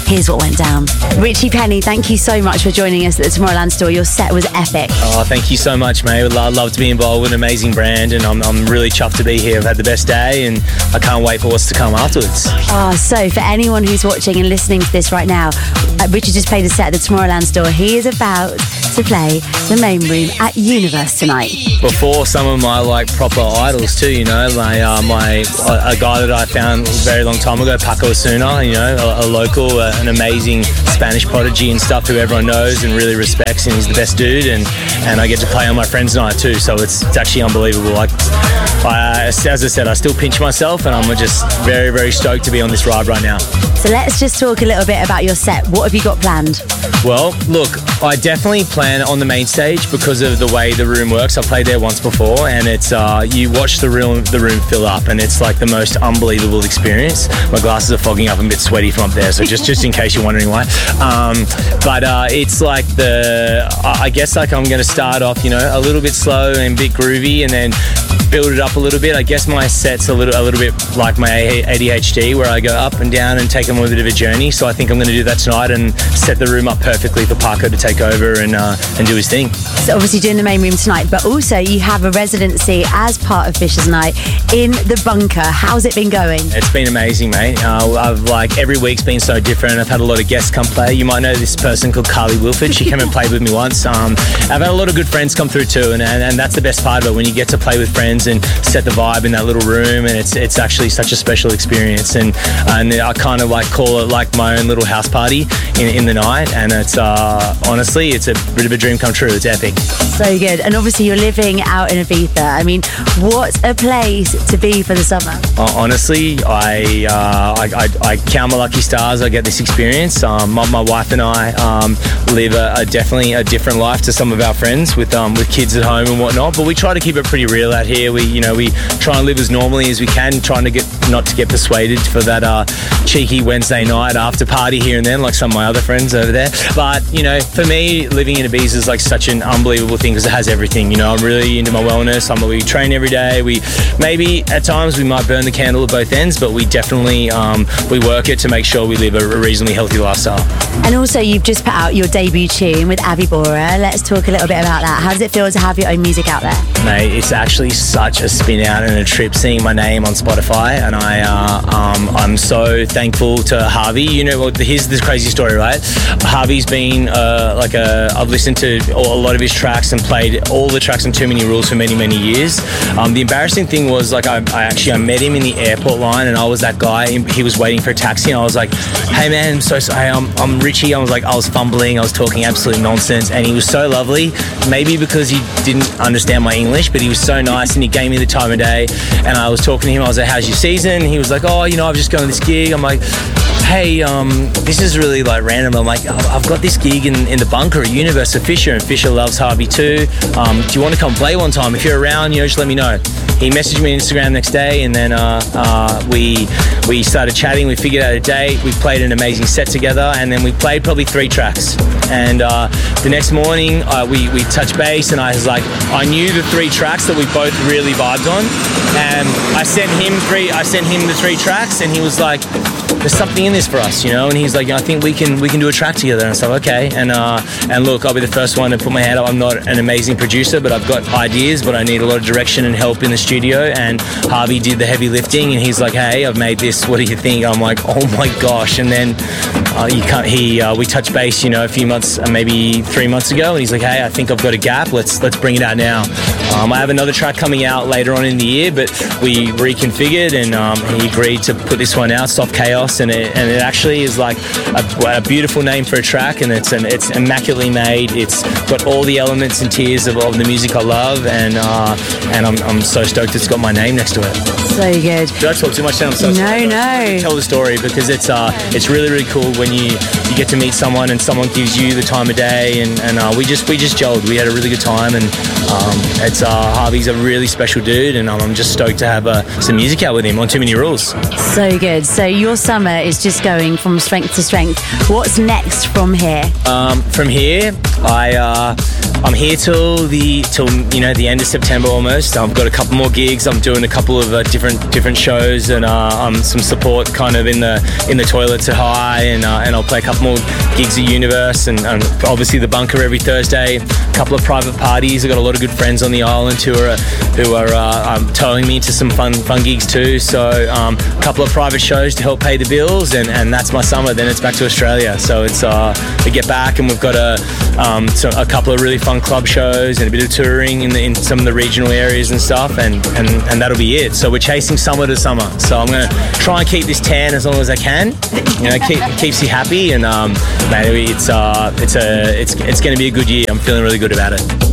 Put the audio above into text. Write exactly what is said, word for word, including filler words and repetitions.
Here's what went down. Richie Penny, thank you so much for joining us at the Tomorrowland store. Your set was epic. Oh, thank you so much, mate. I'd love to be involved with an amazing brand, and I'm, I'm really chuffed to be here. I've had the best day, and I can't wait for what's to come afterwards. Oh, so for anyone who's watching and listening to this right now, uh, Richie just played a set at the Tomorrowland store. He is about to play the main room at Universe tonight. Before some of my like proper idols too, you know, my uh, my a, a guy that I found a very long time ago, Paco Osuna, you know, a, a local, uh, an amazing Spanish prodigy and stuff who everyone knows and really respects, and he's the best dude. And, and I get to play on my friend's night too, so it's it's actually unbelievable. Like, I, as I said, I still pinch myself, and I'm just very very stoked to be on this ride right now. So let's just talk a little bit about your set. What have you got planned? Well, look, I definitely plan on the main stage because of the way the room works. I've played there once before, and it's uh, you watch the room the room fill up, and it's like the most unbelievable experience. My glasses are fogging up, I'm a bit sweaty from up there, so just just in case you're wondering why. Um, but uh, it's like the I guess like I'm going to start off, you know, a little bit slow and a bit groovy, and then build it up a little bit. I guess my set's a little a little bit like my A D H D, where I go up and down and take them a bit of a journey. So I think I'm going to do that tonight and set the room up perfectly for Paco to take over and uh, and do his thing. So obviously doing the main room tonight, but also you have a residency as part of Fisher's Night in the Bunker. How's it been going? It's been amazing, mate. Uh, I've like every week's been so different. I've had a lot of guests come play. You might know this person called Carly Wilford. She came and played with me once. Um, I've had a lot of good friends come through too, and, and and that's the best part of it, when you get to play with friends and set the vibe in that little room, and it's it's actually such a special experience. And and I kind of like call it like my own little house party in, in the night, and it's uh, honestly it's a bit of a dream come true. It's epic. So good. And obviously you're living out in Ibiza. I mean, what a place to be for the summer. Uh, honestly, I, uh, I, I I count my lucky stars. I get this experience. Um, my, my wife and I um, live a, a definitely a different life to some of our friends with um, with kids at home and whatnot. But we try to keep it pretty real out here. We you know we try and live as normally as we can, trying to get not to get persuaded for that uh, cheeky Wednesday night after party here and then, like some of my other friends over there. But you know, for me, living in Ibiza is like such an unbelievable thing because it has everything. You know, I'm really into my wellness. I'm we train every day. We maybe at times we might burn the candle at both ends, but we definitely um, we work it to make sure we live a, a reasonably healthy lifestyle. And also, you've just put out your debut tune with Avi Bora. Let's talk a little bit about that. How does it feel to have your own music out there? Mate, it's actually such a spin out and a trip seeing my name on Spotify, and I uh, um, I'm so thankful to Harvey. You know, well, here's this crazy story, right? Harvey's been uh, like a I've listened to a lot of his tracks and played all the tracks on Too Many Rules for many many years. Um, the embarrassing thing was like I, I actually I met him in the airport line, and I was that guy. He was waiting for a taxi, and I was like, "Hey man, I'm so sorry. I'm I'm Richie." I was like, I was fumbling, I was talking absolute nonsense, and he was so lovely. Maybe because he didn't understand my English, but he was so nice, and he gave me the time of day. And I was talking to him. I was like, "How's your season?" He was like, "Oh, you know, I've just gone to this gig." I'm like, "Hey, um, this is really like random." I'm like, "I've got this gig in, in the Bunker at Universe of Fisher, and Fisher loves Harvey too. Um, do you want to come play one time? If you're around, you know, just let me know." He messaged me on Instagram next day, and then uh, uh, we we started chatting. We figured out a date. We played an amazing set together, and then we played probably three tracks. And uh, the next morning, uh, we we touched base, and I was like, I knew the three tracks that we both really vibed on, and I sent him three. I sent him the three tracks, and he was like, "There's something in this for us, you know." And he's like, "I think we can we can do a track together." And so okay. And uh, and look, I'll be the first one to put my hand up. I'm not an amazing producer, but I've got ideas, but I need a lot of direction and help in the studio. And Harvey did the heavy lifting, and he's like, "Hey, I've made this. What do you think?" I'm like, "Oh my gosh!" And then uh, you can't. He uh, we touched base, you know, a few months, uh, maybe three months ago, and he's like, "Hey, I think I've got a gap. Let's let's bring it out now." Um, I have another track coming out later on in the year, but we reconfigured, and um, he agreed to put this one out, Soft Chaos, and it and it actually is like a, a beautiful name for a track, and it's an it's immaculately made. It's got all the elements and tiers of, of the music I love, and uh, and I'm I'm so stoked it's got my name next to it. So good. Did I talk too much? I'm so no, sorry. no. Tell the story because it's uh it's really really cool when you, you get to meet someone and someone gives you the time of day, and and uh, we just we just gelled. We had a really good time, and um, it's uh, Harvey's a really special dude, and um, I'm just stoked to have uh, some music out with him on Too Many Rules. So good. So your summer is just just going from strength to strength. What's next from here? Um, from here, I uh, I'm here till the till you know the end of September almost. I've got a couple more gigs. I'm doing a couple of uh, different different shows and uh, um, some support kind of in the in the toilets at High, and uh, and I'll play a couple more gigs at Universe, and, and obviously the Bunker every Thursday. A couple of private parties. I've got a lot of good friends on the island who are who are uh, um, towing me to some fun fun gigs too. So um, a couple of private shows to help pay the bills, and, and that's my summer. Then it's back to Australia. So it's uh, we get back and we've got a um, so a couple of really fun club shows and a bit of touring in, the, in some of the regional areas and stuff, and, and, and that'll be it. So we're chasing summer to summer. So I'm going to try and keep this tan as long as I can. You know, keep, keeps you happy, and um, maybe it's uh, it's a it's it's going to be a good year. I'm feeling really good about it.